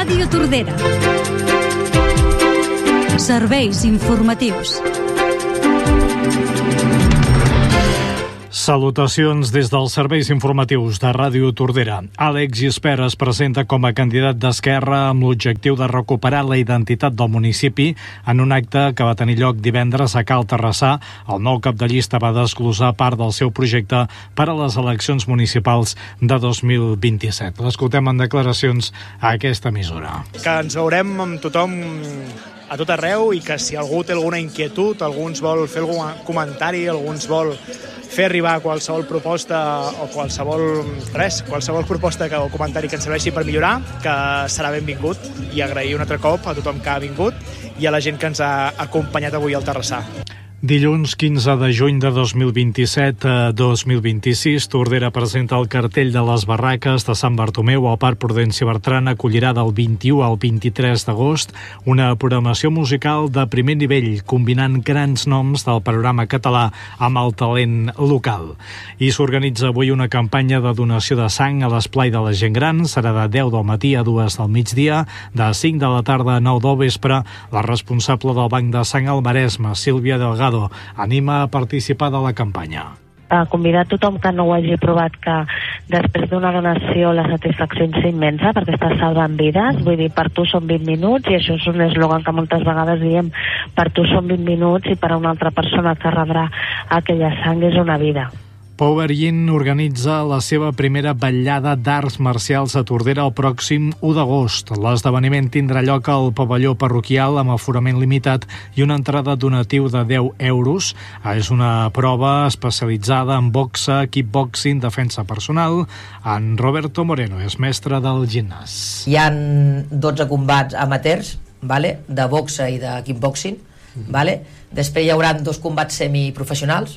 Ràdio Tordera. Serveis informatius. Salutacions des dels serveis informatius de Ràdio Tordera. Àlex Gispert es presenta com a candidat d'Esquerra amb l'objectiu de recuperar la identitat del municipi en un acte que va tenir lloc divendres a Cal Terrassà. El nou cap de llista va desglossar part del seu projecte per a les eleccions municipals de 2027. L'escoltem en declaracions a aquesta emissora. Que ens veurem amb tothom a tot arreu i que si algú té alguna inquietud, algú ens vol fer algun comentari, algú ens vol fer arribar qualsevol proposta o qualsevol proposta o comentari que ens serveixi per millorar, que serà benvingut, i agrair un altre cop a tothom que ha vingut i a la gent que ens ha acompanyat avui al Terrassà. Dilluns 15 de juny de 2027 a 2026, Tordera presenta el cartell de les barraques de Sant Bartomeu. El Parc Prudenci Bertran acollirà del 21 al 23 d'agost una programació musical de primer nivell, combinant grans noms del panorama català amb el talent local. I s'organitza avui una campanya de donació de sang a l'esplai de la gent gran. Serà de 10 del matí a 2 del migdia, de 5 de la tarda a 9 del vespre. La responsable del Banc de Sang al Maresme, Sílvia Delgado, anima a participar de la campanya. A convidar tothom que no ho hagi provat, que després d'una donació la satisfacció és immensa perquè estàs salvant vides. Vull dir, per tu són 20 minuts, i això és un eslògan que moltes vegades diem: per tu són 20 minuts i per a una altra persona que rebrà aquella sang és una vida. Power Yin organitza la seva primera vetllada d'arts marcials a Tordera el pròxim 1 d'agost. L'esdeveniment tindrà lloc al pavelló parroquial amb aforament limitat i una entrada donatiu de 10 euros. És una prova especialitzada en boxa, kickboxing, defensa personal. En Roberto Moreno és mestre del gimnàs. Hi ha 12 combats amateurs, de boxa i de kickboxing. Després hi haurà 2 combats semiprofessionals,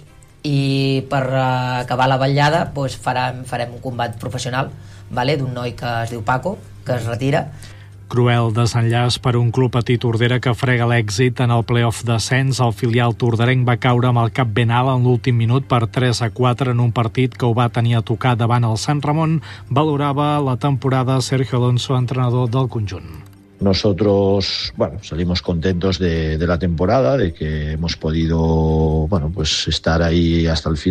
i per acabar la vetllada farem un combat professional d'un noi que es diu Paco, que es retira. Cruel desenllaç per un club patí Tordera que frega l'èxit en el play-off d'ascens. El filial torderenc va caure amb el cap ben alt en l'últim minut per 3-4 en un partit que ho va tenir a tocar davant el Sant Ramon. Valorava la temporada Sergio Alonso, entrenador del conjunt. Nosotros, salimos contentos de la temporada, de que hemos podido, estar ahí hasta el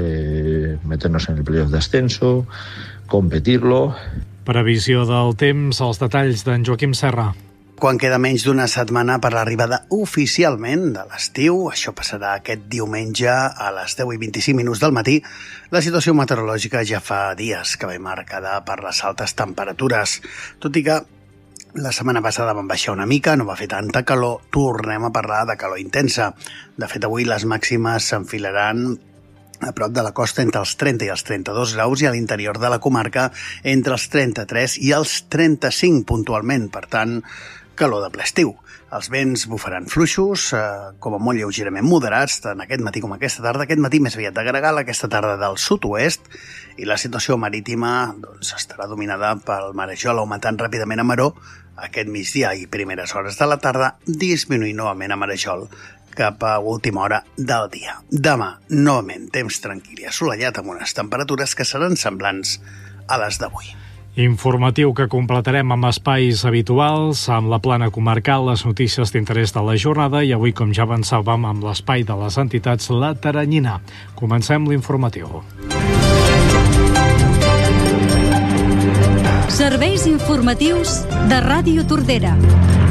final, meternos en el playoff de ascenso, competirlo. Previsió del temps, els detalls d'en Joaquim Serra. Quan queda menys d'una setmana per l'arribada oficialment de l'estiu, això passarà aquest diumenge a les 10:25 del matí, la situació meteorològica ja fa dies que ve marcada per les altes temperatures. Tot i que la setmana passada van baixar una mica, no va fer tanta calor, tornem a parlar de calor intensa. De fet, avui les màximes s'enfilaran a prop de la costa entre els 30 i els 32 graus i a l'interior de la comarca entre els 33 i els 35 puntualment. Per tant, calor de ple estiu. Els vents bufaran fluixos, com a molt lleugerament moderats, tant aquest matí com aquesta tarda. Aquest matí més aviat de gregal, aquesta tarda del sud-oest, i la situació marítima estarà dominada pel marejol, augmentant ràpidament a maró aquest migdia i primeres hores de la tarda, disminuint novament a marejol cap a última hora del dia. Demà, novament, temps tranquil i assolellat amb unes temperatures que seran semblants a les d'avui. Informatiu que completarem amb espais habituals, amb la plana comarcal, les notícies d'interès de la jornada i avui, com ja avançàvem, amb l'espai de les entitats La Taranyina. Comencem l'informatiu. Serveis informatius de Ràdio Tordera.